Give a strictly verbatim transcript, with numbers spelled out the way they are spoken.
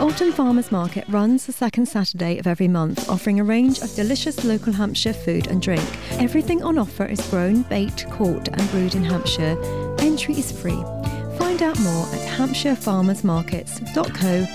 Alton Farmers Market runs the second Saturday of every month, offering a range of delicious local Hampshire food and drink. Everything on offer is grown, baked, caught and brewed in Hampshire. Entry is free. Find out more at hampshire farmers markets dot co